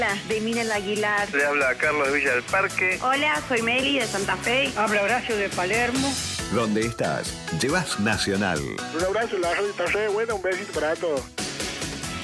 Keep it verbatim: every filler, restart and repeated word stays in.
Hola, de Minel Aguilar. Le habla Carlos de Villa del Parque. Hola, soy Meli de Santa Fe. Habla Horacio de Palermo. ¿Dónde estás? Llevas Nacional. Un abrazo, la radio está re buena, un besito para todos.